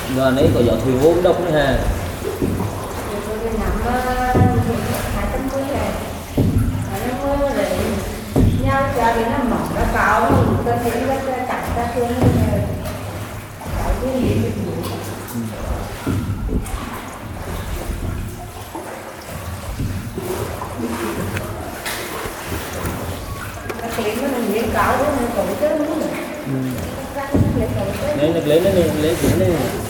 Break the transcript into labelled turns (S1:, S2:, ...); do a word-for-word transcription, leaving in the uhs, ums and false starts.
S1: Và nãy có gió thuyền vốn đông nữa ha.
S2: Nhau cho đến nó mỏng nó cao cơ thể nó chặt ra thương cái cái gì cái tiếng nó nhìn cao đó nó cổ chứ đúng rồi.
S1: Nên nó lấy nó lên lấy chuyện này.